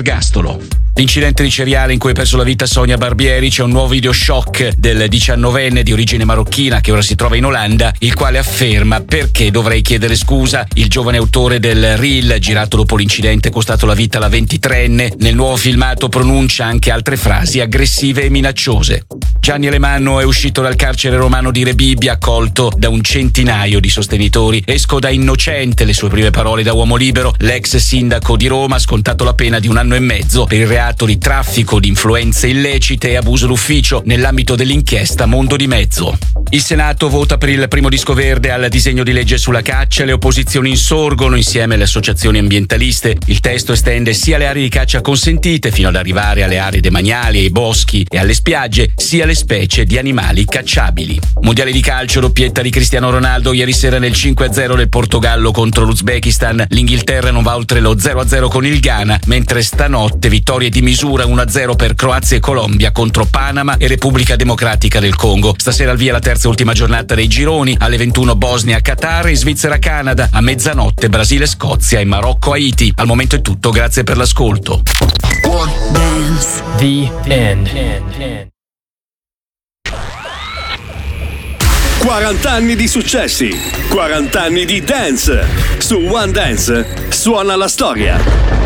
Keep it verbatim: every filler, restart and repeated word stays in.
all'ergastolo. L'incidente di cereale in cui ha perso la vita Sonia Barbieri, c'è un nuovo video shock del diciannovenne di origine marocchina che ora si trova in Olanda, il quale afferma: perché dovrei chiedere scusa? Il giovane autore del reel, girato dopo l'incidente costato la vita alla ventitreenne, nel nuovo filmato pronuncia anche altre frasi aggressive e minacciose. Gianni Alemanno è uscito dal carcere romano di Rebibbia, accolto da un centinaio di sostenitori. Esco da innocente, le sue prime parole da uomo libero. L'ex sindaco di Roma ha scontato la pena di un anno e mezzo per il reato di traffico di influenze illecite e abuso d'ufficio nell'ambito dell'inchiesta Mondo di Mezzo. Il Senato vota per il primo disco verde al disegno di legge sulla caccia, le opposizioni insorgono insieme alle associazioni ambientaliste. Il testo estende sia le aree di caccia consentite fino ad arrivare alle aree demaniali, ai boschi e alle spiagge, sia le specie di animali cacciabili. Mondiale di calcio, doppietta di Cristiano Ronaldo ieri sera nel cinque a zero del Portogallo contro l'Uzbekistan. L'Inghilterra non va oltre lo zero a zero con il Ghana, mentre stanotte vittorie di misura uno a zero per Croazia e Colombia contro Panama e Repubblica Democratica del Congo. Stasera al via la terza e ultima giornata dei gironi, alle ventuno Bosnia-Qatar e Svizzera-Canada, a mezzanotte Brasile-Scozia e Marocco-Haiti. Al momento è tutto, grazie per l'ascolto. The End. quaranta anni di successi, quaranta anni di dance. Su One Dance suona la storia.